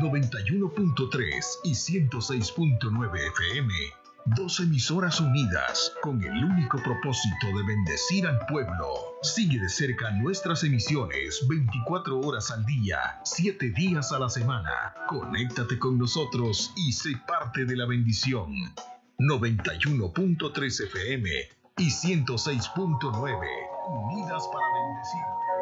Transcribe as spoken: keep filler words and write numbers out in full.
noventa y uno punto tres y ciento seis punto nueve F M. Dos emisoras unidas con el único propósito de bendecir al pueblo. Sigue de cerca nuestras emisiones veinticuatro horas al día, siete días a la semana. Conéctate con nosotros y sé parte de la bendición. noventa y uno punto tres F M y ciento seis punto nueve. Unidas para bendecirte.